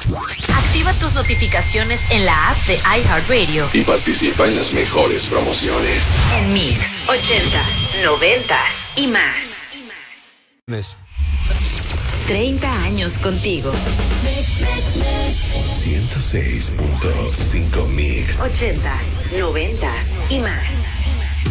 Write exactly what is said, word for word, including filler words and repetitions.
Activa tus notificaciones en la app de iHeartRadio y participa en las mejores promociones. En Mix, ochentas, noventas y más. treinta años contigo. ciento seis punto cinco Mix. Ochentas, noventas y más.